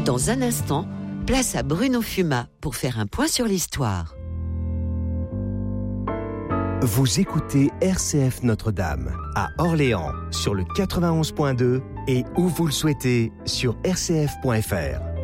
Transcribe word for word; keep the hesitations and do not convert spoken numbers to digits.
Dans un instant, place à Bruno Fumat pour faire un point sur l'histoire. Vous écoutez R C F Notre-Dame à Orléans sur le quatre-vingt-onze point deux et où vous le souhaitez sur r c f point f r.